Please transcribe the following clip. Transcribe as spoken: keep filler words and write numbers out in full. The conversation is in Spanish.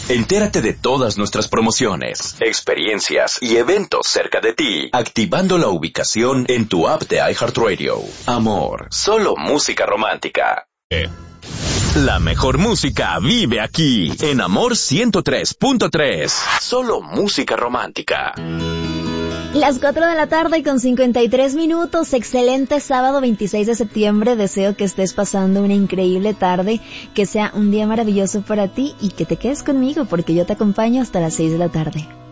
Entérate de todas nuestras promociones, experiencias y eventos cerca de ti, activando la ubicación en tu app de iHeartRadio. Amor, solo música romántica. Eh. La mejor música vive aquí, en Amor ciento tres punto tres. Solo música romántica. Las cuatro de la tarde y con cincuenta y tres minutos. Excelente sábado veintiséis de septiembre. Deseo que estés pasando una increíble tarde, que sea un día maravilloso para ti y que te quedes conmigo porque yo te acompaño hasta las seis de la tarde.